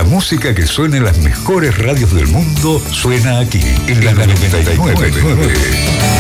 La música que suena en las mejores radios del mundo suena aquí, en la 99.9.